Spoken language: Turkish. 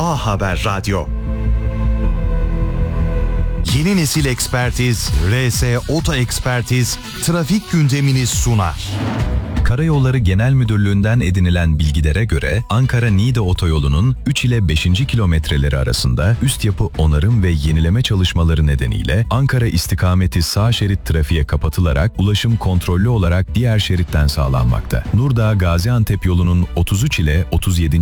A Haber Radyo. Yeni nesil ekspertiz, RS Oto Ekspertiz, trafik gündemini sunar. Karayolları Genel Müdürlüğü'nden edinilen bilgilere göre Ankara-Niğde otoyolunun 3 ile 5. kilometreleri arasında üst yapı onarım ve yenileme çalışmaları nedeniyle Ankara istikameti sağ şerit trafiğe kapatılarak ulaşım kontrollü olarak diğer şeritten sağlanmakta. Nurdağ-Gaziantep yolunun 33 ile 37.